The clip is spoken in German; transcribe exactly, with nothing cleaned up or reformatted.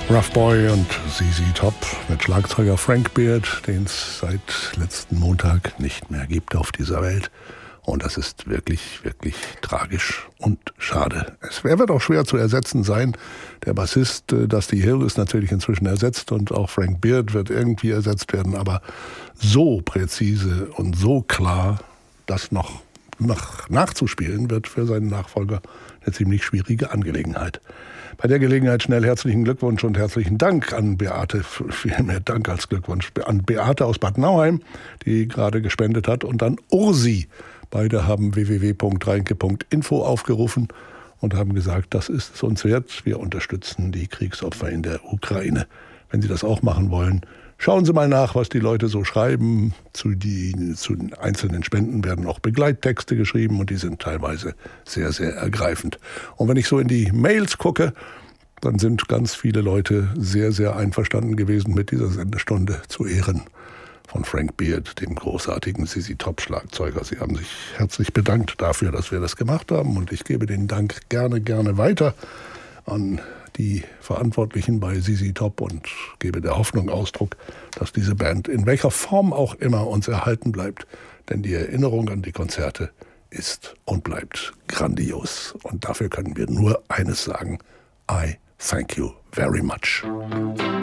Rough Boy und Z Z Top mit Schlagzeuger Frank Beard, den es seit letzten Montag nicht mehr gibt auf dieser Welt. Und das ist wirklich, wirklich tragisch und schade. Es wird auch schwer zu ersetzen sein. Der Bassist äh, Dusty Hill ist natürlich inzwischen ersetzt und auch Frank Beard wird irgendwie ersetzt werden. Aber so präzise und so klar, das noch nach, nachzuspielen, wird für seinen Nachfolger eine ziemlich schwierige Angelegenheit. Bei der Gelegenheit schnell herzlichen Glückwunsch und herzlichen Dank an Beate, viel mehr Dank als Glückwunsch, an Beate aus Bad Nauheim, die gerade gespendet hat, und an Ursi. Beide haben w w w punkt reinke punkt info aufgerufen und haben gesagt, das ist es uns wert. Wir unterstützen die Kriegsopfer in der Ukraine. Wenn Sie das auch machen wollen, schauen Sie mal nach, was die Leute so schreiben. Zu, die, zu den einzelnen Spenden werden auch Begleittexte geschrieben und die sind teilweise sehr, sehr ergreifend. Und wenn ich so in die Mails gucke, dann sind ganz viele Leute sehr, sehr einverstanden gewesen mit dieser Sendestunde zu Ehren von Frank Beard, dem großartigen Z Z Top Schlagzeuger. Sie haben sich herzlich bedankt dafür, dass wir das gemacht haben, und ich gebe den Dank gerne, gerne weiter an die Verantwortlichen bei Z Z Top und gebe der Hoffnung Ausdruck, dass diese Band in welcher Form auch immer uns erhalten bleibt. Denn die Erinnerung an die Konzerte ist und bleibt grandios. Und dafür können wir nur eines sagen: I thank you very much.